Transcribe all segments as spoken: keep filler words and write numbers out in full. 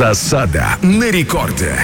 Засада на рекорде.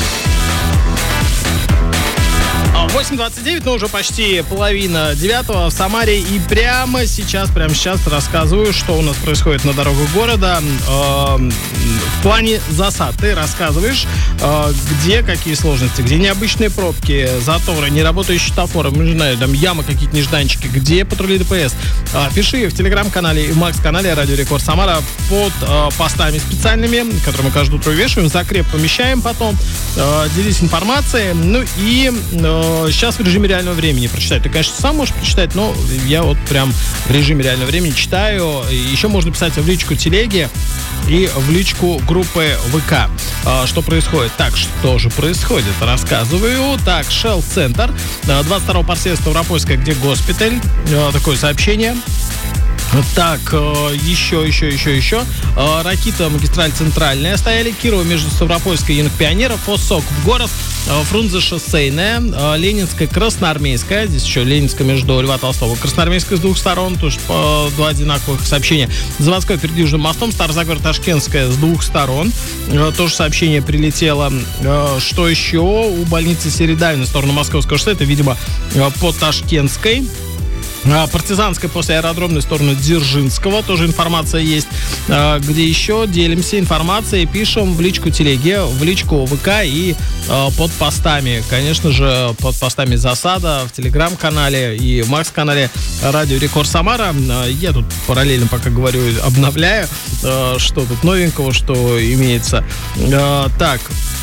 восемь двадцать девять, но уже почти половина девятого в Самаре. И прямо сейчас, прямо сейчас рассказываю, что у нас происходит на дорогах города. Э, в плане засад ты рассказываешь, э, где какие сложности, где необычные пробки, заторы, неработающие светофоры, не знаю, там ямы какие-то нежданчики, где патрули ДПС. Э, пиши в телеграм-канале и в Макс-канале Радио Рекорд Самара под э, постами специальными, которые мы каждое утро вешаем, закреп помещаем потом. Э, делись информацией. Ну и э, сейчас в режиме реального времени прочитать. Ты, конечно, сам можешь прочитать, но я вот прям в режиме реального времени читаю. Еще можно писать в личку телеги и в личку группы ВК. Что происходит? Так, что же происходит? Рассказываю. Так, Shell Центр, двадцать второго парсея Ставропольская, где госпиталь. Такое сообщение. Так, еще, еще, еще, еще. Ракита, магистраль центральная. Стояли Кирова между Ставропольской и Юных Пионеров. Фоссок в город. Фрунзе шоссейная. Ленинская, Красноармейская. Здесь еще Ленинская между Льва Толстого. Красноармейская с двух сторон. Тоже по два одинаковых сообщения. Заводская перед Южным мостом. Старозагор Ташкентская с двух сторон. Тоже сообщение прилетело. Что еще? У больницы Середавина в сторону Московского шоссе. Это, видимо, по Ташкентской. Партизанская после аэродромной стороны Дзержинского. Тоже информация есть. Где еще делимся информацией, пишем в личку телеги, в личку ВК и под постами. Конечно же, под постами засада в телеграм-канале и в Макс-канале Радио Рекорд Самара. Я тут параллельно, пока говорю, обновляю, что тут новенького, что имеется. Так.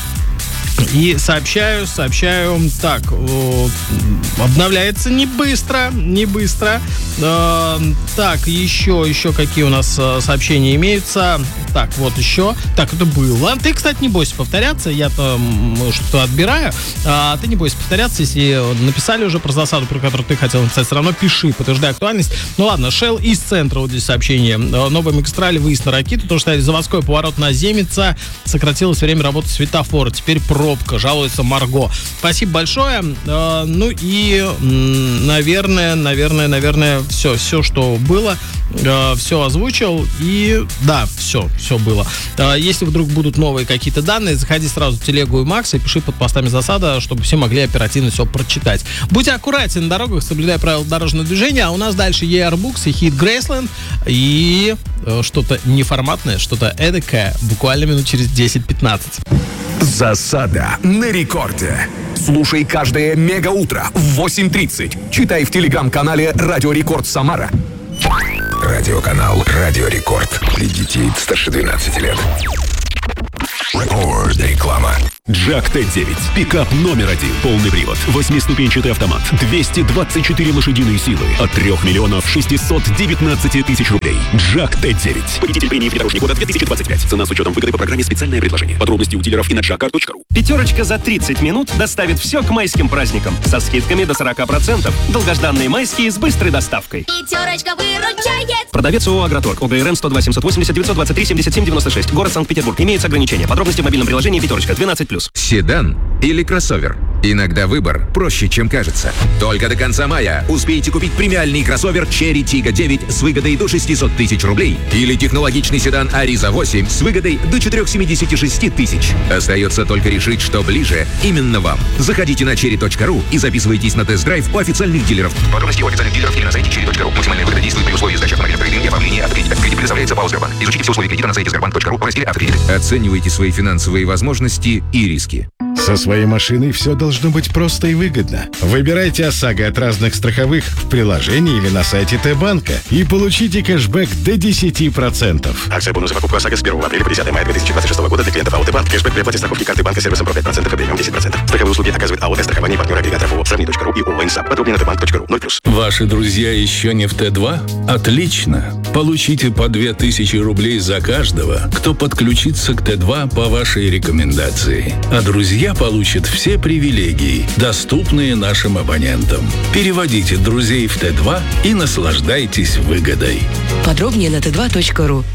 И сообщаю, сообщаю, так, э, обновляется не быстро, не быстро. Э, так, еще, еще какие у нас э, сообщения имеются. Так, вот еще. Так, это было. Ты, кстати, не бойся повторяться, я-то что-то отбираю. А ты не бойся повторяться, если написали уже про засаду, про которую ты хотел написать, все равно пиши, подтверждай актуальность. Ну ладно, Shell из центра, вот здесь сообщение. Новая магистраль, выезд на Ракиту, то, что стояли заводской поворот на Земица, сократилось время работы светофора, теперь пробка, жалуется Марго. Спасибо большое. Э, ну и, наверное, наверное, наверное, все, все, что было, э, все озвучил. И да, все, все было. Э, если вдруг будут новые какие-то данные, заходи сразу в телегу и Макс и пиши под постами засада, чтобы все могли оперативно все прочитать. Будь аккуратен на дорогах, соблюдай правила дорожного движения. А у нас дальше и ар Books, и хит Graceland, и э, что-то неформатное, что-то эдакое, буквально минут через десять-пятнадцать. Засада на рекорде. Слушай каждое мегаутро в восемь тридцать. Читай в телеграм-канале Радио Рекорд Самара. Радиоканал Радио Рекорд. Для детей старше двенадцати лет. Рекорд. Реклама. Джак Т девять. Пикап номер один. Полный привод. Восьмиступенчатый автомат. двести двадцать четыре лошадиные силы. От трех миллионов шестисот девятнадцати тысяч рублей. Джак Т девять. Победитель премии внедорожник года две тысячи двадцать пять. Цена с учетом выгоды по программе «Специальное предложение». Подробности у дилеров и на джакар точка ру. Пятерочка за тридцать минут доставит все к майским праздникам. Со скидками до сорок процентов. Долгожданные майские с быстрой доставкой. Пятерочка выручает. Продавец ООО «Агроторг». ОГРН сто два семьсот восемьдесят девятьсот двадцать три семьдесят семь девяносто шесть. Город Санкт-Петербург. Имеются ограничения. Подробности в мобильном приложении «Пятерочка». двенадцать плюс. Седан или кроссовер? Иногда выбор проще, чем кажется. Только до конца мая успейте купить премиальный кроссовер Cherry Tiggo девять с выгодой до шестьсот тысяч рублей или технологичный седан Ariza восемь с выгодой до четыреста семьдесят шесть тысяч. Остается только решить, что ближе именно вам. Заходите на черри точка ру и записывайтесь на тест-драйв у официальных дилеров. Подробности у официальных дилеров или на сайте черри точка ру. Максимальная выгода действует при условии сдачи автомобиля в трейдинг и оформления автокредита. Кредит предоставляется ПАО «Сбербанк». Изучите все условия кредита на сайте сбербанк точка ру в разделе «Автокредит». Оценивайте свои финансовые возможности и риски. Со своей машиной все должно быть просто и выгодно. Выбирайте ОСАГО от разных страховых в приложении или на сайте Т-банка и получите кэшбэк до десять процентов. Акция бонус за покупку ОСАГО с первого апреля по десятое мая две тысячи двадцать шестого года для клиентов АО «Т-банк». Кэшбэк при оплате страховки карты банка сервисом про пять процентов и премиум десять процентов. Страховые услуги оказывает АО «Страхование» партнер агрегатор ООО «Сравни точка ру» и ООО «Инсап». Подробнее на т банк точка ру. ноль плюс. Ваши друзья еще не в Т два? Отлично! Получите по две тысячи рублей за каждого, кто подключится к Т два по вашей рекомендации. А друзья получат все привилегии, доступные нашим абонентам. Переводите друзей в Т два и наслаждайтесь выгодой. Подробнее на т два точка ру.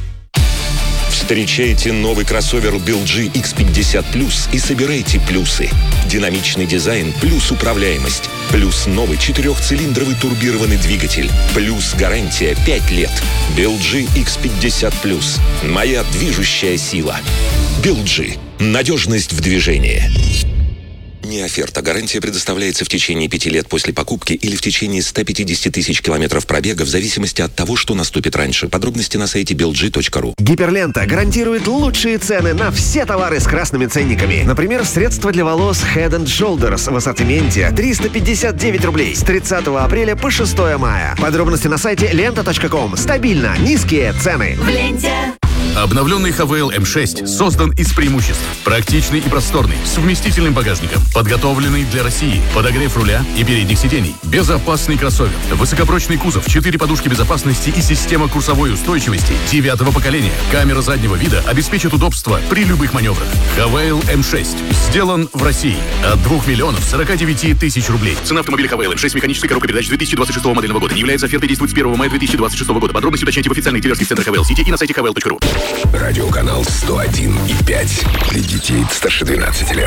Встречайте новый кроссовер би эл джи икс пятьдесят плюс и собирайте плюсы. Динамичный дизайн плюс управляемость. Плюс новый четырехцилиндровый турбированный двигатель. Плюс гарантия пять лет. би эл джи икс пятьдесят плюс. Моя движущая сила. эл джи. Надежность в движении. Не оферта. Гарантия предоставляется в течение пяти лет после покупки или в течение ста пятидесяти тысяч километров пробега в зависимости от того, что наступит раньше. Подробности на сайте би эл джи точка ру. Гиперлента гарантирует лучшие цены на все товары с красными ценниками. Например, средства для волос Head энд Shoulders в ассортименте триста пятьдесят девять рублей с тридцатого апреля по шестое мая. Подробности на сайте лента точка ком. Стабильно низкие цены. В ленте. Обновленный Хавейл эм шесть создан из преимуществ. Практичный и просторный, с вместительным багажником, подготовленный для России, подогрев руля и передних сидений, безопасный кроссовер, высокопрочный кузов, четыре подушки безопасности и система курсовой устойчивости девятого поколения. Камера заднего вида обеспечит удобство при любых маневрах. Хавейл эм шесть сделан в России от двух миллионов сорока девяти тысяч рублей. Цена автомобиля Хавейл эм шесть механической коробкой передач две тысячи двадцать шестого модельного года не является офертой, действует с первого мая две тысячи двадцать шестого года. Подробности уточняйте в официальных дилерских центрах Хавейл Сити и на сайте хавейл точка ру. Радиоканал сто один и пять. Для детей старше двенадцати лет.